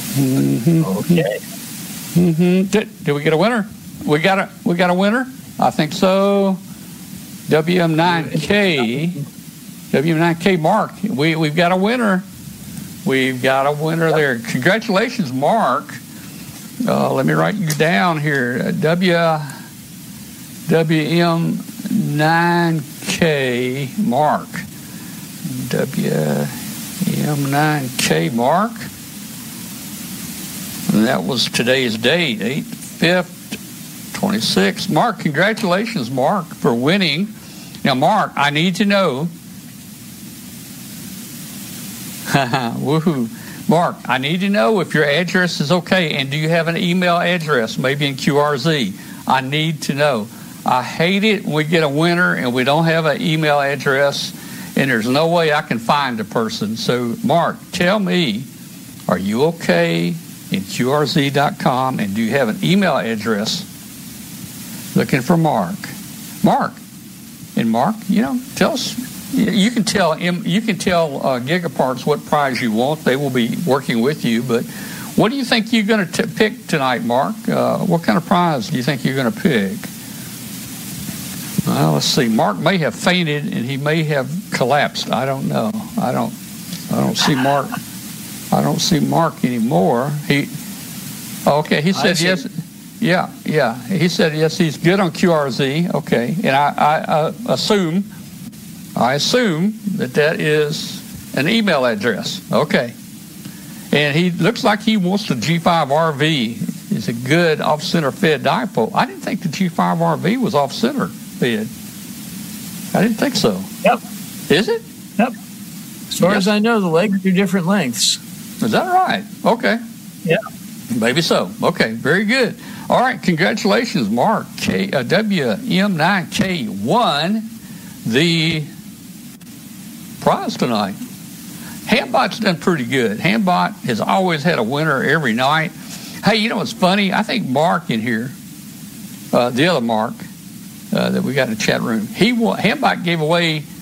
Mm-hmm. Okay. Mm-hmm. Did we get a winner? We got a winner? I think so. WM9K Mark. We've got a winner. We've got a winner there. Congratulations, Mark. Let me write you down here. WM9K Mark. WM9K Mark. And that was today's date, 8/5/26. Mark, congratulations, Mark, for winning. Now, Mark, I need to know. Woohoo. Mark, I need to know if your address is okay, and do you have an email address, maybe in QRZ? I need to know. I hate it when we get a winner and we don't have an email address, and there's no way I can find the person. So, Mark, tell me, are you okay in QRZ.com, and do you have an email address? Looking for Mark. Mark, tell us. You can tell Gigaparts what prize you want. They will be working with you. But what do you think you're going to pick tonight, Mark? What kind of prize do you think you're going to pick? Well, let's see. Mark may have fainted and he may have collapsed. I don't know. I don't see Mark. I don't see Mark anymore. He said yes. Yeah. He said yes. He's good on QRZ. Okay, and I assume that is an email address. Okay, and he looks like he wants the G5RV. It's a good off-center fed dipole. I didn't think the G5RV was off-center fed. I didn't think so. Yep. Is it? Yep. As far as I know, the legs are different lengths. Is that right? Okay. Yeah. Maybe so. Okay, very good. All right, congratulations, Mark. WM9K won the prize tonight. Hambot's done pretty good. Hambot has always had a winner every night. Hey, you know what's funny? I think Mark in here, the other Mark that we got in the chat room, Hambot gave away